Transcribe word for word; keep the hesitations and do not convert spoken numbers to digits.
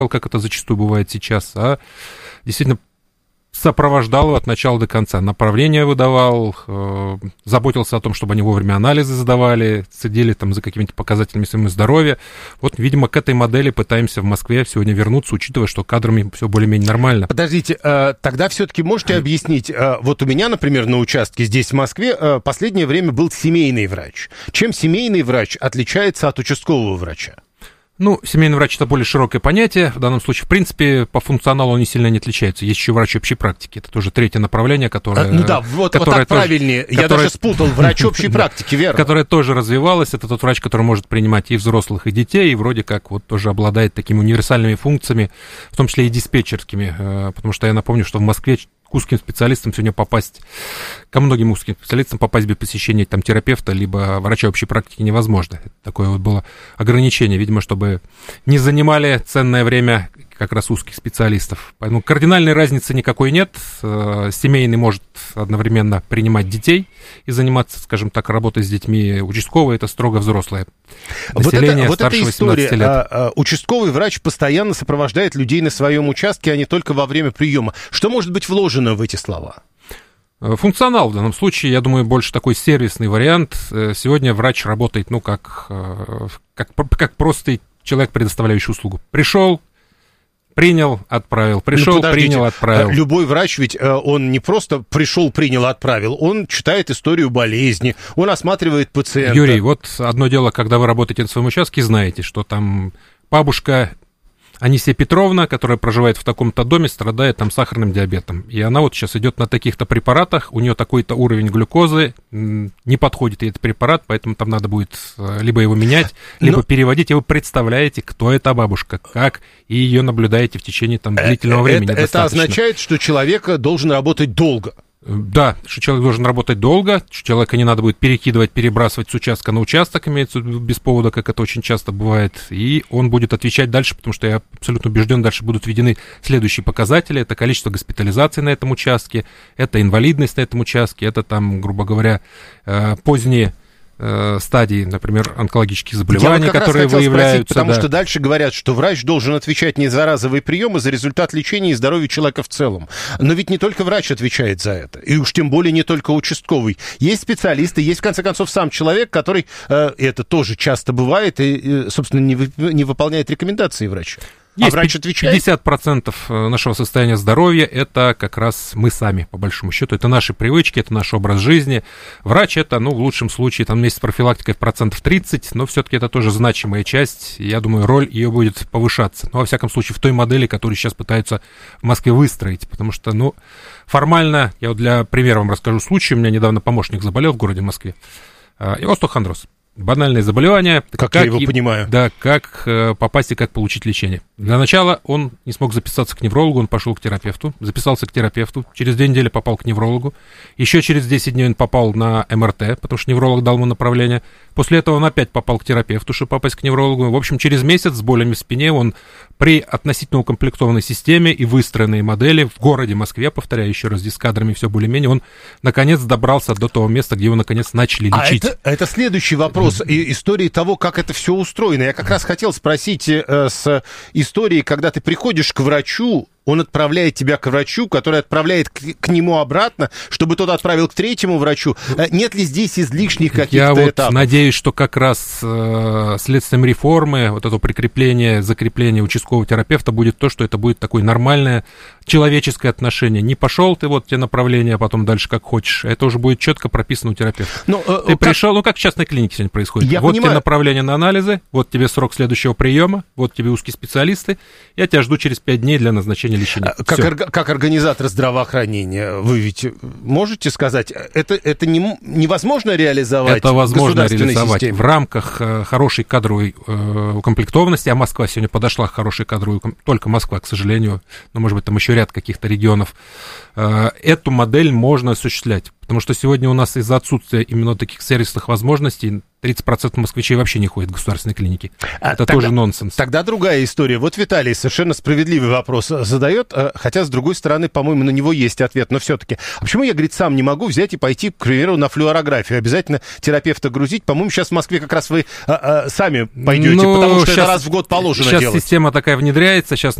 как это зачастую бывает сейчас, а действительно сопровождал его от начала до конца, направления выдавал, э, заботился о том, чтобы они вовремя анализы задавали, следили там за какими-то показателями своего здоровья. Вот, видимо, к этой модели пытаемся в Москве сегодня вернуться, учитывая, что кадрами все более-менее нормально. Подождите, э, тогда все-таки можете объяснить, э, вот у меня, например, на участке здесь, в Москве, э, последнее время был семейный врач. Чем семейный врач отличается от участкового врача? Ну, семейный врач — это более широкое понятие. В данном случае, в принципе, по функционалу они сильно не отличаются. Есть еще врач общей практики. Это тоже третье направление, которое... А, ну да, вот, вот так тоже, правильнее. Я которое, даже спутал. Врач общей практики, верно. Которое тоже развивалось. Это тот врач, который может принимать и взрослых, и детей, и вроде как вот тоже обладает такими универсальными функциями, в том числе и диспетчерскими. Потому что я напомню, что в Москве к узким специалистам сегодня попасть, ко многим узким специалистам попасть без посещения там терапевта, либо врача общей практики невозможно. Это такое вот было ограничение, видимо, чтобы не занимали ценное время как раз узких специалистов. Поэтому кардинальной разницы никакой нет. Семейный может одновременно принимать детей и заниматься, скажем так, работой с детьми. Участковый — это строго взрослое население, вот это, старше вот эта история, восемнадцати лет. А, а, участковый врач постоянно сопровождает людей на своем участке, а не только во время приема. Что может быть вложено в эти слова? Функционал в данном случае, я думаю, больше такой сервисный вариант. Сегодня врач работает, ну, как, как, как просто человек, предоставляющий услугу. Пришел, принял, отправил, пришел, ну, принял, отправил. Любой врач ведь, он не просто пришел, принял, отправил, он читает историю болезни, он осматривает пациента. Юрий, вот одно дело, когда вы работаете на своем участке, знаете, что там бабушка Анисия Петровна, которая проживает в таком-то доме, страдает там сахарным диабетом. И она вот сейчас идет на таких-то препаратах, у нее такой-то уровень глюкозы, не подходит ей этот препарат, поэтому там надо будет либо его менять, либо Но... переводить. И вы представляете, кто эта бабушка, как, и ее наблюдаете в течение там длительного времени. Это, это означает, что человек должен работать долго. Да, что человек должен работать долго, что человека не надо будет перекидывать, перебрасывать с участка на участок, имеется без повода, как это очень часто бывает, и он будет отвечать дальше, потому что я абсолютно убежден, дальше будут введены следующие показатели: это количество госпитализаций на этом участке, это инвалидность на этом участке, это там, грубо говоря, поздние стадии, например, онкологических заболеваний, вот которые выявляются. Спросить, потому да. что дальше говорят, что врач должен отвечать не за разовые приемы, за результат лечения и здоровья человека в целом. Но ведь не только врач отвечает за это, и уж тем более не только участковый. Есть специалисты, есть, в конце концов, сам человек, который, э, это тоже часто бывает, и, собственно, не, вы, не выполняет рекомендации врача. Есть а врач отвечает? пятьдесят процентов нашего состояния здоровья — это как раз мы сами, по большому счету. Это наши привычки, это наш образ жизни. Врач — это, ну, в лучшем случае, там вместе с профилактикой в процентов тридцать, но все-таки это тоже значимая часть. Я думаю, роль ее будет повышаться. Ну, во всяком случае, в той модели, которую сейчас пытаются в Москве выстроить. Потому что, ну, формально, я вот для примера вам расскажу случай. У меня недавно помощник заболел в городе Москве. И остеохондроз. Банальное заболевание. Как, как я его и, понимаю. Да, как э, попасть и как получить лечение. Для начала он не смог записаться к неврологу, он пошел к терапевту, записался к терапевту, через две недели попал к неврологу, еще через десять дней он попал на эм эр тэ, потому что невролог дал ему направление, после этого он опять попал к терапевту, чтобы попасть к неврологу. В общем, через месяц с болями в спине он при относительно укомплектованной системе и выстроенной модели в городе Москве, повторяю еще раз, здесь с кадрами все более-менее, он наконец добрался до того места, где его наконец начали лечить. А это, это следующий вопрос. И истории того, как это все устроено. Я как раз хотел спросить э, с истории, когда ты приходишь к врачу, он отправляет тебя к врачу, который отправляет к, к нему обратно, чтобы тот отправил к третьему врачу. Нет ли здесь излишних каких-то Я вот этапов? надеюсь, что как раз э, следствием реформы, вот это прикрепление, закрепление участкового терапевта будет то, что это будет такое нормальное человеческое отношение. Не пошел ты, вот тебе направление, а потом дальше как хочешь. Это уже будет четко прописано у терапевта. Но, э, ты как... пришел, ну как в частной клинике сегодня происходит. Я вот понимаю. тебе направление на анализы, вот тебе срок следующего приема, вот тебе узкие специалисты. Я тебя жду через пять дней для назначения лечения. Как, орг, как организатор здравоохранения, вы ведь можете сказать, это, это не, невозможно реализовать? Это возможно реализовать системе? В рамках э, хорошей кадровой э, укомплектованности, а Москва сегодня подошла к хорошей кадровой, только Москва, к сожалению, но, может быть, там еще ряд каких-то регионов, э, эту модель можно осуществлять. потому что сегодня у нас из-за отсутствия именно таких сервисных возможностей тридцать процентов москвичей вообще не ходят в государственные клиники. А, Это тогда, тоже нонсенс. Тогда другая история. Вот Виталий совершенно справедливый вопрос задает, хотя, с другой стороны, по-моему, на него есть ответ, но все-таки. А почему я, говорит, сам не могу взять и пойти, к примеру, на флюорографию? Обязательно терапевта грузить? По-моему, сейчас в Москве как раз вы а, а, сами пойдете, ну, потому что это раз в год положено сейчас делать. Сейчас система такая внедряется, сейчас